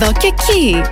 Εδώ και εκεί.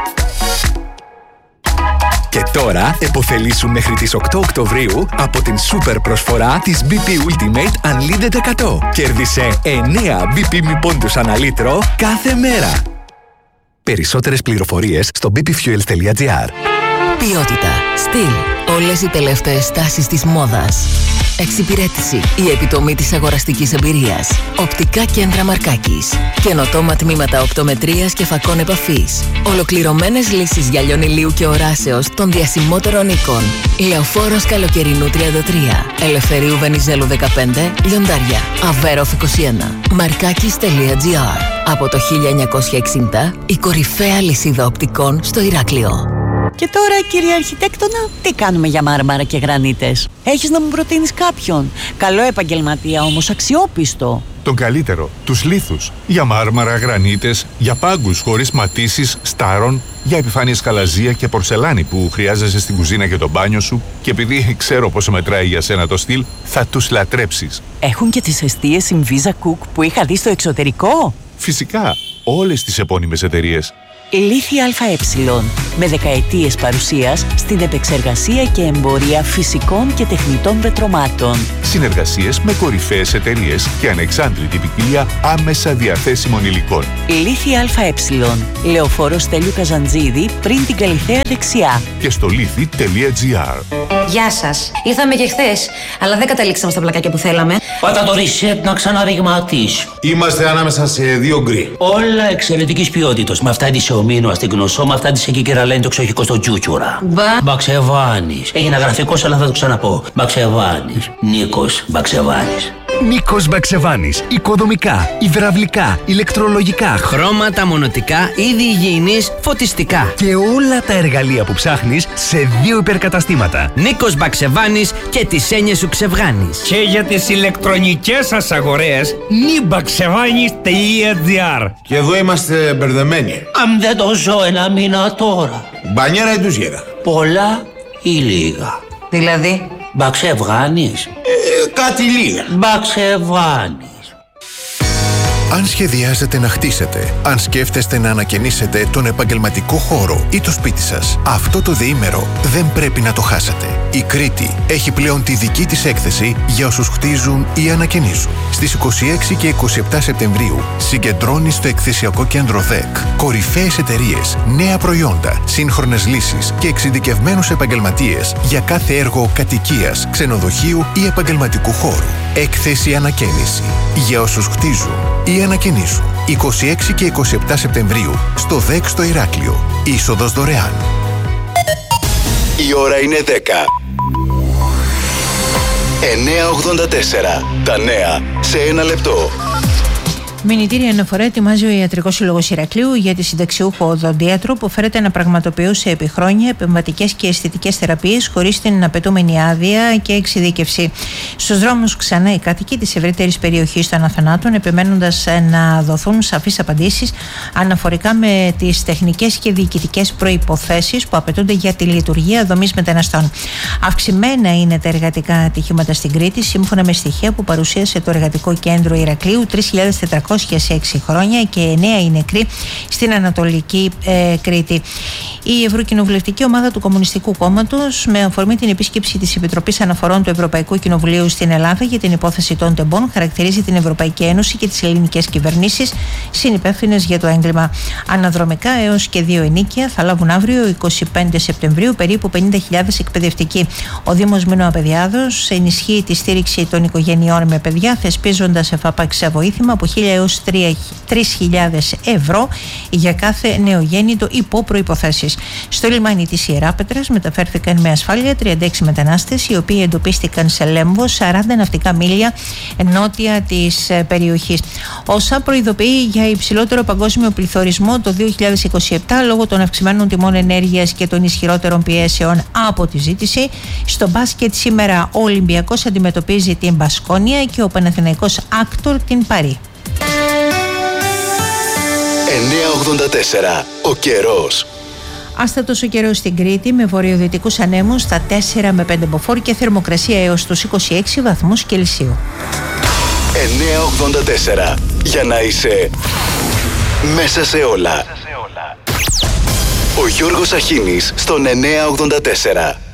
Και τώρα επωφελήσου μέχρι τις 8 Οκτωβρίου από την σούπερ προσφορά της BP Ultimate Unlimited 100. Κέρδισε 9 BP μη πόντους ανά λίτρο κάθε μέρα. Περισσότερες πληροφορίες στο bpfuels.gr. Ποιότητα, στυλ, όλες οι τελευταίες τάσεις της μόδας. Εξυπηρέτηση, η επιτομή της αγοραστικής εμπειρίας. Οπτικά κέντρα Μαρκάκης. Καινοτόμα τμήματα οπτομετρίας και φακών επαφής. Ολοκληρωμένες λύσεις γυαλιών ηλίου και οράσεως των διασημότερων οίκων. Λεωφόρος Καλοκαιρινού 33. Ελευθερίου Βενιζέλου 15. Λιοντάρια. Αβέροφ 21. Μαρκάκης.gr. Από το 1960 η κορυφαία λυσίδα οπτικών στο Ηράκλειο. Και τώρα, κύριε Αρχιτέκτονα, τι κάνουμε για μάρμαρα και γρανίτες? Έχεις να μου προτείνεις κάποιον? Καλό επαγγελματία όμως, αξιόπιστο. Τον καλύτερο, τους λίθους. Για μάρμαρα, γρανίτες, για πάγκους χωρίς ματίσεις, στάρων, για επιφάνειες καλαζία και πορσελάνη που χρειάζεσαι στην κουζίνα και το μπάνιο σου. Και επειδή ξέρω πόσο μετράει για σένα το στυλ, θα τους λατρέψεις. Έχουν και τις εστίες Inviza Cook που είχα δει στο εξωτερικό. Φυσικά, όλες τις επώνυμες εταιρείες. Λίθη ΑΕ, με δεκαετίες παρουσίας στην επεξεργασία και εμπορία φυσικών και τεχνητών πετρωμάτων. Συνεργασίες με κορυφαίες εταιρείες και ανεξάντλητη ποικιλία άμεσα διαθέσιμων υλικών. Λίθη ΑΕ, Λεωφόρος Στέλιου Καζαντζίδη, πριν την Καλιθέα δεξιά. Και στο λίθη.gr. Γεια σας. Ήρθαμε και χθες, αλλά δεν καταλήξαμε στα πλακάκια που θέλαμε. Πάτα το reset να ξαναριγματίσει. Είμαστε ανάμεσα σε δύο γκρι. Όλα εξαιρετικής ποιότητας. Με αυτά της ομίνου στην Γνωσό, με αυτά της εκεί κεραλένει το εξοχικό στο Τζούτσουρα. Μπαξεβάνης. Έγινα γραφικός, αλλά θα το ξαναπώ. Μπαξεβάνης. Νίκος Μπαξεβάνης. Νίκος Μπαξεβάνης. Οικοδομικά, υδραυλικά, ηλεκτρολογικά, χρώματα, μονοτικά, είδη υγιεινής, φωτιστικά. Και όλα τα εργαλεία που ψάχνεις σε 2 υπερκαταστήματα. Νίκος Μπαξεβάνης και τις έννοιες σου ξεβγάνεις. Και για τις ηλεκτρονικές σας αγορές, nibaxevanis.gr. Και εδώ είμαστε μπερδεμένοι. Αν δεν το ζω ένα μήνα τώρα. Μπανιέρα ή τουζιέρα? Πολλά ή λίγα? Δηλαδή? Μπαξεβάνης. Κάτι λίγα. Μπαξεβάνης. Αν σχεδιάζετε να χτίσετε, αν σκέφτεστε να ανακαινήσετε τον επαγγελματικό χώρο ή το σπίτι σας, αυτό το διήμερο δεν πρέπει να το χάσετε. Η Κρήτη έχει πλέον τη δική της έκθεση για όσους χτίζουν ή ανακαινίζουν. Στις 26 και 27 Σεπτεμβρίου συγκεντρώνει στο εκθεσιακό κέντρο ΔΕΚ κορυφαίες εταιρείες, νέα προϊόντα, σύγχρονες λύσεις και εξειδικευμένους επαγγελματίες για κάθε έργο κατοικίας, ξενοδοχείου ή επαγγελματικού χώρου. Έκθεση ανακαίνιση για όσους χτίζουν ή ανακαινίζουν. 26 και 27 Σεπτεμβρίου στο ΔΕΚ στο Ηράκλειο. Είσοδος δωρεάν. Η ώρα είναι 10. 9:84. Τα νέα σε 1 λεπτό. Μηνυτήρια αναφορά ετοιμάζει ο Ιατρικός Σύλλογος Ηρακλείου για τη συνταξιούχο οδοντίατρο που φέρεται να πραγματοποιούσε επί χρόνια επεμβατικές και αισθητικές θεραπείες χωρίς την απαιτούμενη άδεια και εξειδίκευση. Στους δρόμους ξανά οι κάτοικοι της ευρύτερης περιοχής των Αθανάτων, επιμένοντας να δοθούν σαφείς απαντήσεις αναφορικά με τις τεχνικές και διοικητικές προϋποθέσεις που απαιτούνται για τη λειτουργία δομής μεταναστών. Αυξημένα είναι τα εργατικά ατυχήματα στην Κρήτη, σύμφωνα με στοιχεία που παρουσίασε το Εργατικό Κέντρο Ηρακλείου. 3.406 χρόνια και 9 οι νεκροί στην Ανατολική Κρήτη. Η Ευρωκοινοβουλευτική Ομάδα του Κομμουνιστικού Κόμματος, με αφορμή την επίσκεψη της Επιτροπής Αναφορών του Ευρωπαϊκού Κοινοβουλίου στην Ελλάδα για την υπόθεση των τεμπών, χαρακτηρίζει την Ευρωπαϊκή Ένωση και τις ελληνικές κυβερνήσεις συνυπεύθυνες για το έγκλημα. Αναδρομικά έως και 2 ενίκια θα λάβουν αύριο, 25 Σεπτεμβρίου, περίπου 50.000 εκπαιδευτικοί. Ο Δήμος Μήνου Απεδιάδος ενισχύει τη στήριξη των οικογενειών με παιδιά, θεσπίζοντας εφάπαξ βοήθημα από 1.000 έως 3.000 ευρώ για κάθε νεογέννητο υπό προϋποθέσεις. Στο λιμάνι της Ιεράπετρας μεταφέρθηκαν με ασφάλεια 36 μετανάστες, οι οποίοι εντοπίστηκαν σε Λέμβο, 40 ναυτικά μίλια νότια της περιοχής. ΩΣΑ προειδοποιεί για υψηλότερο παγκόσμιο πληθωρισμό το 2027 λόγω των αυξημένων τιμών ενέργειας και των ισχυρότερων πιέσεων από τη ζήτηση. Στο μπάσκετ σήμερα ο Ολυμπιακός αντιμετωπίζει την Μπασκόνια και ο Παναθηναϊκός Άκτορ την Παρί. 9:84. Ο καιρός. Άστατος ο καιρός στην Κρήτη με βορειοδυτικούς ανέμους στα 4 με 5 μποφόρ και θερμοκρασία έως τους 26 βαθμούς Κελσίου. 9:84. Για να είσαι μέσα σε όλα. Ο Γιώργος Αχίνης στον 984.